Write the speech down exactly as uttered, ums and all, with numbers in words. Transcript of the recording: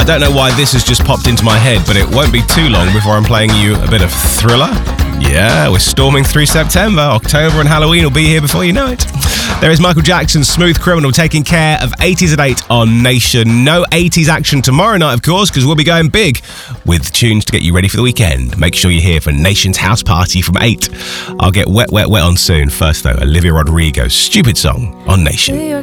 I don't know why this has just popped into my head, but it won't be too long before I'm playing you a bit of Thriller. Yeah, we're storming through September. October and Halloween will be here before you know it. There is Michael Jackson's Smooth Criminal taking care of eighties at eight on Nation. No eighties action tomorrow night, of course, because we'll be going big with tunes to get you ready for the weekend. Make sure you're here for Nation's House Party from eight. I'll get wet, wet, wet on soon. First, though, Olivia Rodrigo's Stupid Song on Nation.